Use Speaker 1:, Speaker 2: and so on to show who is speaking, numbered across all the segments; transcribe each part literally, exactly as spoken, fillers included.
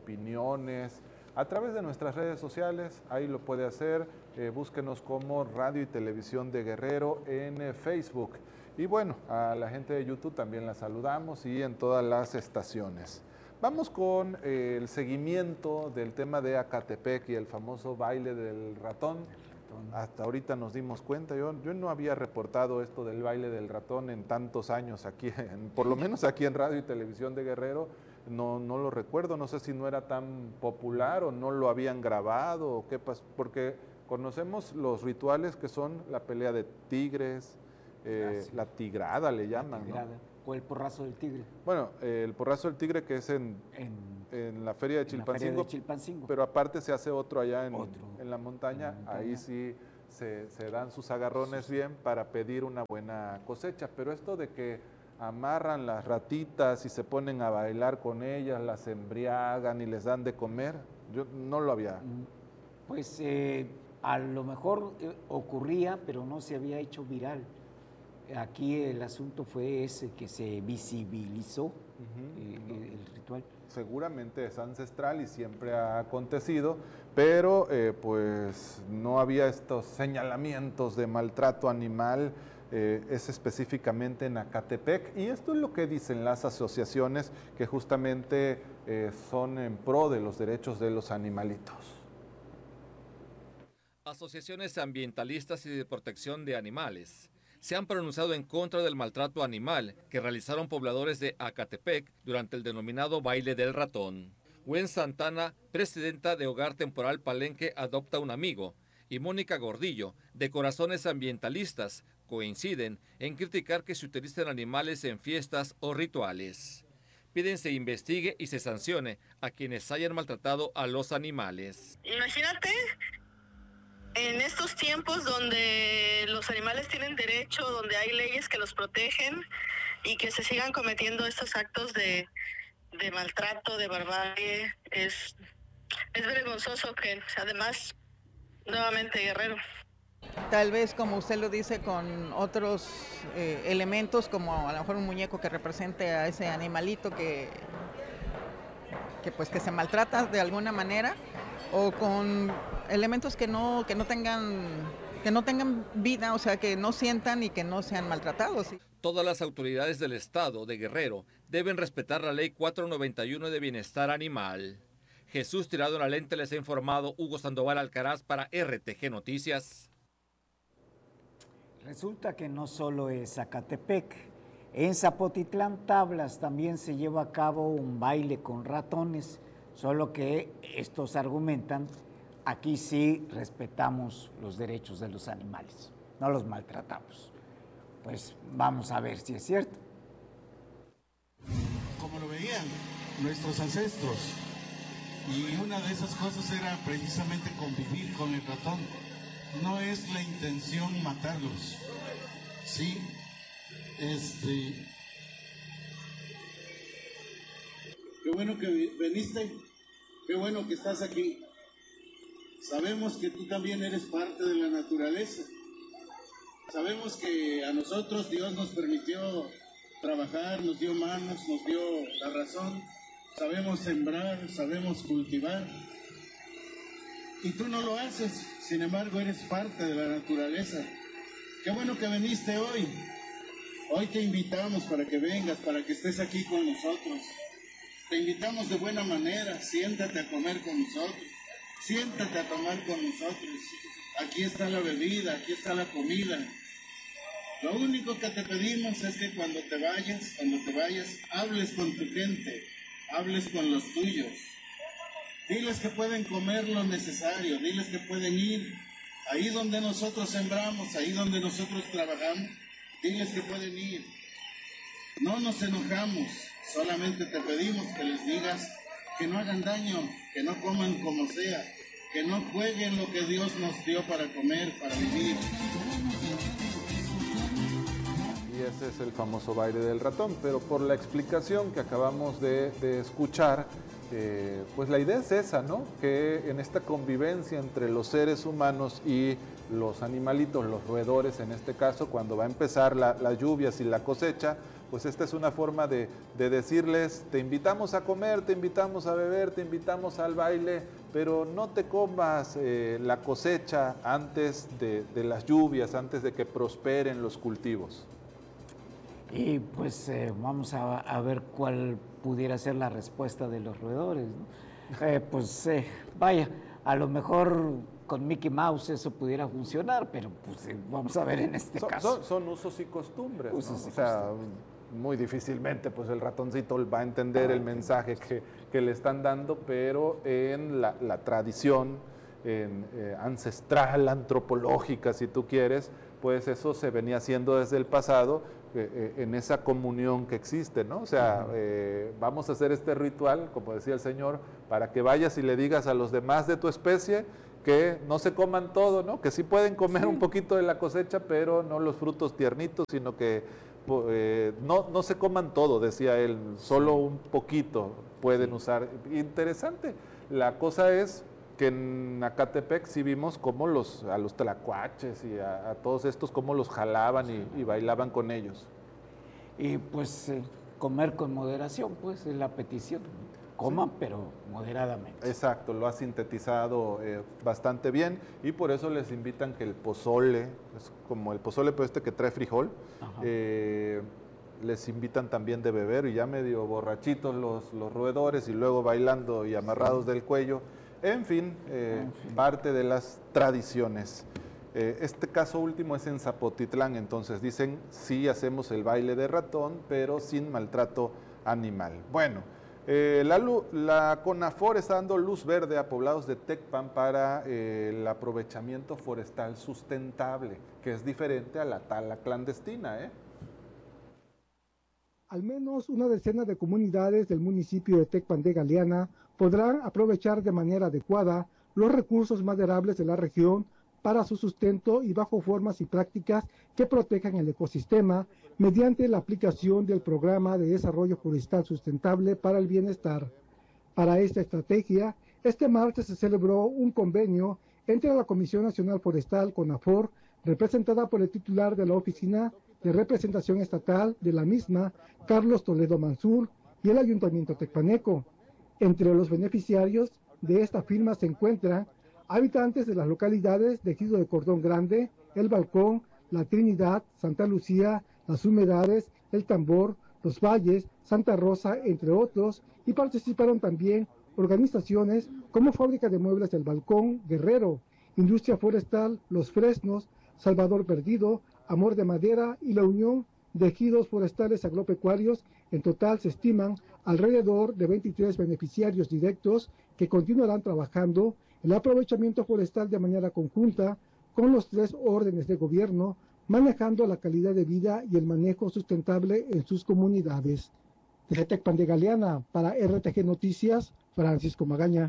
Speaker 1: opiniones, a través de nuestras redes sociales. Ahí lo puede hacer, eh, búsquenos como Radio y Televisión de Guerrero en eh, Facebook. Y bueno, a la gente de YouTube también la saludamos y en todas las estaciones. Vamos con eh, el seguimiento del tema de Acatepec y el famoso baile del ratón. Hasta ahorita nos dimos cuenta, yo, yo no había reportado esto del baile del ratón en tantos años aquí, en, por lo menos aquí en Radio y Televisión de Guerrero, no, no lo recuerdo, no sé si no era tan popular o no lo habían grabado o qué pasó, porque conocemos los rituales que son la pelea de tigres, eh,
Speaker 2: ah, sí.
Speaker 1: la tigrada le llaman,
Speaker 2: la tigrada,
Speaker 1: ¿no?
Speaker 2: O el porrazo del tigre.
Speaker 1: Bueno, eh, el porrazo del tigre que es en,
Speaker 2: en,
Speaker 1: en la feria de Chilpancingo,
Speaker 2: de Chilpancingo,
Speaker 1: pero aparte se hace otro allá en,
Speaker 2: otro,
Speaker 1: en, la montaña, en la montaña, ahí sí se, se dan sus agarrones sus... bien para pedir una buena cosecha, pero esto de que amarran las ratitas y se ponen a bailar con ellas, las embriagan y les dan de comer, yo no lo había.
Speaker 2: Pues eh, a lo mejor eh, ocurría, pero no se había hecho viral. Aquí el asunto fue ese, que se visibilizó uh-huh, eh, no. el ritual.
Speaker 1: Seguramente es ancestral y siempre ha acontecido, pero eh, pues no había estos señalamientos de maltrato animal, eh, es específicamente en Acatepec, y esto es lo que dicen las asociaciones que justamente eh, son en pro de los derechos de los animalitos.
Speaker 3: Asociaciones ambientalistas y de protección de animales se han pronunciado en contra del maltrato animal que realizaron pobladores de Acatepec durante el denominado baile del ratón. Gwen Santana, presidenta de Hogar Temporal Palenque Adopta un Amigo, y Mónica Gordillo, de Corazones Ambientalistas, coinciden en criticar que se utilicen animales en fiestas o rituales. Piden se investigue y se sancione a quienes hayan maltratado a los animales.
Speaker 4: Imagínate en estos tiempos donde los animales tienen derecho, donde hay leyes que los protegen y que se sigan cometiendo estos actos de, de maltrato, de barbarie, es, es vergonzoso que además, nuevamente Guerrero.
Speaker 5: Tal vez, como usted lo dice, con otros eh, elementos, como a lo mejor un muñeco que represente a ese animalito que, que, pues, que se maltrata de alguna manera, o con elementos que no, que no tengan, que no tengan vida, o sea, que no sientan y que no sean maltratados.
Speaker 3: Todas las autoridades del estado de Guerrero deben respetar la ley cuatrocientos noventa y uno de bienestar animal. Jesús Tirado en la Lente les ha informado Hugo Sandoval Alcaraz para R T G Noticias.
Speaker 2: Resulta que no solo es Zacatepec, en Zapotitlán Tablas también se lleva a cabo un baile con ratones, solo que estos argumentan, aquí sí respetamos los derechos de los animales, no los maltratamos. Pues vamos a ver si es cierto.
Speaker 6: Como lo veían nuestros ancestros, y una de esas cosas era precisamente convivir con el ratón. No es la intención matarlos, ¿sí? Este... Qué bueno que viniste, qué bueno que estás aquí. Sabemos que tú también eres parte de la naturaleza. Sabemos que a nosotros Dios nos permitió trabajar, nos dio manos, nos dio la razón. Sabemos sembrar, sabemos cultivar. Y tú no lo haces, sin embargo eres parte de la naturaleza. Qué bueno que viniste hoy. Hoy te invitamos para que vengas, para que estés aquí con nosotros. Te invitamos de buena manera, siéntate a comer con nosotros, siéntate a tomar con nosotros. Aquí está la bebida, aquí está la comida. Lo único que te pedimos es que cuando te vayas, cuando te vayas, hables con tu gente, hables con los tuyos. Diles que pueden comer lo necesario, diles que pueden ir ahí donde nosotros sembramos, ahí donde nosotros trabajamos, diles que pueden ir. No nos enojamos, solamente te pedimos que les digas que no hagan daño, que no coman como sea, que no jueguen lo que Dios nos dio para comer, para vivir.
Speaker 1: Y ese es el famoso baile del ratón, pero por la explicación que acabamos de, de escuchar, eh, pues la idea es esa, ¿no? Que en esta convivencia entre los seres humanos y los animalitos, los roedores en este caso, cuando va a empezar la, las lluvias y la cosecha, pues esta es una forma de, de decirles, te invitamos a comer, te invitamos a beber, te invitamos al baile, pero no te comas eh, la cosecha antes de, de las lluvias, antes de que prosperen los cultivos.
Speaker 2: Y pues eh, vamos a, a ver cuál pudiera ser la respuesta de los roedores, ¿no? Eh, pues eh, vaya, a lo mejor con Mickey Mouse eso pudiera funcionar, pero pues eh, vamos a ver en este
Speaker 1: son,
Speaker 2: caso.
Speaker 1: Son, son usos y costumbres, ¿no?
Speaker 2: Usos y
Speaker 1: o sea,
Speaker 2: costumbres.
Speaker 1: muy difícilmente pues el ratoncito va a entender el mensaje que, que le están dando, pero en la, la tradición en, eh, ancestral, antropológica, si tú quieres, pues eso se venía haciendo desde el pasado, eh, eh, en esa comunión que existe, ¿no? O sea, eh, vamos a hacer este ritual, como decía el Señor, para que vayas y le digas a los demás de tu especie que no se coman todo, ¿no? Que sí pueden comer sí. un poquito de la cosecha, pero no los frutos tiernitos, sino que eh, no, no se coman todo, decía él, solo sí. un poquito pueden sí. usar. Interesante. La cosa es que en Acatepec sí vimos cómo los, a los tlacuaches y a, a todos estos, cómo los jalaban y, y bailaban con ellos.
Speaker 2: Y pues eh, comer con moderación, pues es la petición. Coman, sí. pero moderadamente.
Speaker 1: Exacto, lo ha sintetizado eh, bastante bien y por eso les invitan que el pozole, es como el pozole pero este que trae frijol, eh, les invitan también de beber y ya medio borrachitos los, los roedores y luego bailando y amarrados sí. del cuello. En fin, eh, en fin, parte de las tradiciones. Eh, este caso último es en Zapotitlán, entonces dicen, sí hacemos el baile de ratón, pero sin maltrato animal. Bueno, eh, la, la CONAFOR está dando luz verde a poblados de Tecpan para eh, el aprovechamiento forestal sustentable, que es diferente a la tala clandestina, ¿eh?
Speaker 7: Al menos una decena de comunidades del municipio de Tecpan de Galeana podrán aprovechar de manera adecuada los recursos maderables de la región para su sustento y bajo formas y prácticas que protejan el ecosistema mediante la aplicación del Programa de Desarrollo Forestal Sustentable para el Bienestar. Para esta estrategia, este martes se celebró un convenio entre la Comisión Nacional Forestal, CONAFOR, representada por el titular de la Oficina de Representación Estatal de la misma, Carlos Toledo Mansur, y el Ayuntamiento tecpaneco. Entre los beneficiarios de esta firma se encuentran habitantes de las localidades de Ejido de Cordón Grande, El Balcón, La Trinidad, Santa Lucía, Las Humedades, El Tambor, Los Valles, Santa Rosa, entre otros, y participaron también organizaciones como Fábrica de Muebles El Balcón, Guerrero, Industria Forestal, Los Fresnos, Salvador Perdido, Amor de Madera y la Unión de Ejidos Forestales Agropecuarios. En total se estiman alrededor de veintitrés beneficiarios directos que continuarán trabajando el aprovechamiento forestal de manera conjunta con los tres órdenes de gobierno, manejando la calidad de vida y el manejo sustentable en sus comunidades. Desde Tecpan de Galeana, para R T G Noticias, Francisco Magaña.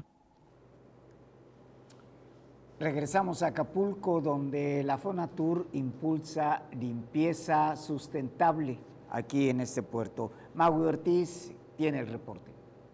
Speaker 2: Regresamos a Acapulco, donde la Fonatur impulsa limpieza sustentable aquí en este puerto. Maui Ortiz tiene el reporte.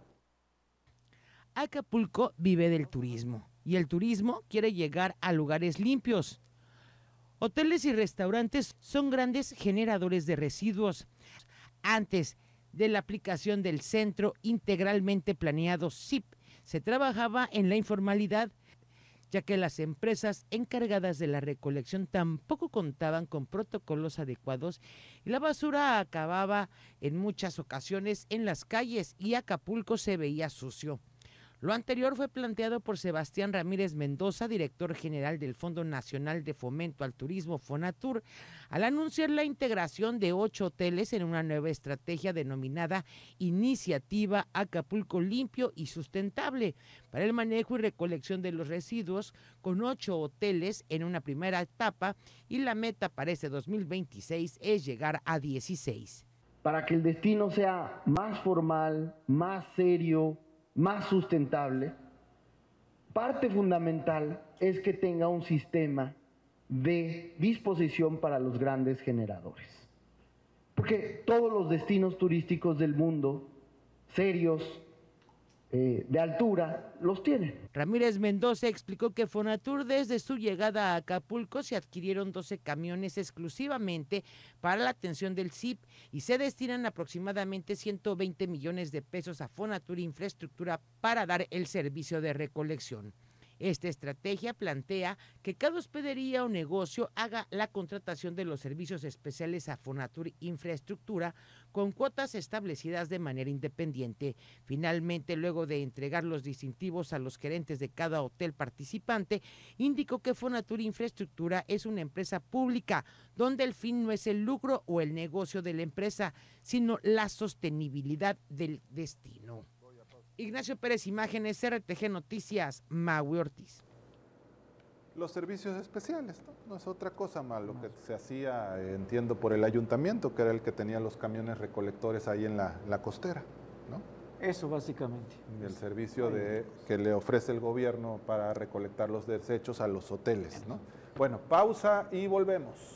Speaker 8: Acapulco vive del turismo y el turismo quiere llegar a lugares limpios. Hoteles y restaurantes son grandes generadores de residuos. Antes de la aplicación del Centro Integralmente Planeado C I P, se trabajaba en la informalidad, ya que las empresas encargadas de la recolección tampoco contaban con protocolos adecuados y la basura acababa en muchas ocasiones en las calles y Acapulco se veía sucio. Lo anterior fue planteado por Sebastián Ramírez Mendoza, director general del Fondo Nacional de Fomento al Turismo Fonatur, al anunciar la integración de ocho hoteles en una nueva estrategia denominada Iniciativa Acapulco Limpio y Sustentable para el manejo y recolección de los residuos, con ocho hoteles en una primera etapa, y la meta para este dos mil veintiséis es llegar a dieciséis.
Speaker 9: Para que el destino sea más formal, más serio, más sustentable, parte fundamental es que tenga un sistema de disposición para los grandes generadores. Porque todos los destinos turísticos del mundo, serios, eh, de altura, los tiene.
Speaker 8: Ramírez Mendoza explicó que Fonatur desde su llegada a Acapulco se adquirieron doce camiones exclusivamente para la atención del S I P y se destinan aproximadamente ciento veinte millones de pesos a Fonatur Infraestructura para dar el servicio de recolección. Esta estrategia plantea que cada hospedería o negocio haga la contratación de los servicios especiales a Fonatur Infraestructura con cuotas establecidas de manera independiente. Finalmente, luego de entregar los distintivos a los gerentes de cada hotel participante, indicó que Fonatur Infraestructura es una empresa pública donde el fin no es el lucro o el negocio de la empresa, sino la sostenibilidad del destino. Ignacio Pérez, Imágenes, R T G Noticias, Maui Ortiz.
Speaker 1: Los servicios especiales, ¿no? No es otra cosa más lo que se hacía, eh, entiendo, por el ayuntamiento, que era el que tenía los camiones recolectores ahí en la, la costera, ¿no?
Speaker 2: Eso básicamente.
Speaker 1: Y el servicio de, que le ofrece el gobierno para recolectar los desechos a los hoteles, ¿no? Bueno, pausa y volvemos.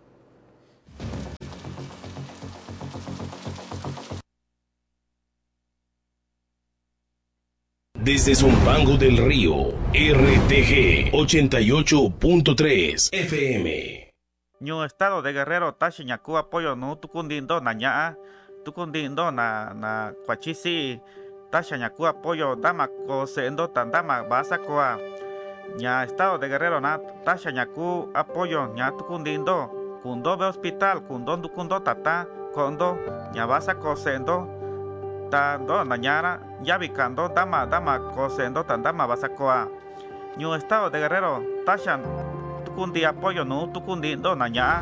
Speaker 10: Desde Zumpango del Río, R T G ochenta y ocho punto tres F M.
Speaker 11: Ñu estado de Guerrero tashi ñaku apoyo no tukundindo na ñaa tukundindo na na kwachisi tashi ñaku apoyo dama ko sendo tandama basa koa ña estado de Guerrero na tashi ñaku apoyo ña tukundindo kundo be hospital kundo tukundo tata kondo ña basa ko sendo tando nañara yabicando dama dama cosendo tandama basacoa ñu estado de Guerrero tashan tukundi apoyo no tukundindo naña.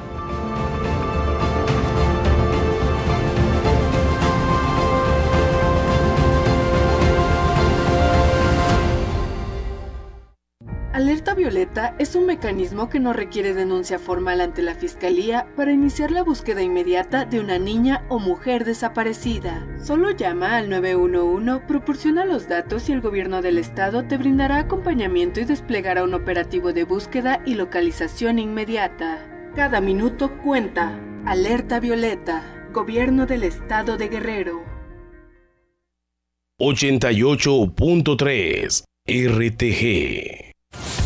Speaker 12: Alerta Violeta es un mecanismo que no requiere denuncia formal ante la Fiscalía para iniciar la búsqueda inmediata de una niña o mujer desaparecida. Solo llama al nueve uno uno, proporciona los datos y el gobierno del estado te brindará acompañamiento y desplegará un operativo de búsqueda y localización inmediata. Cada minuto cuenta. Alerta Violeta, Gobierno del Estado de Guerrero.
Speaker 10: ochenta y ocho punto tres R T G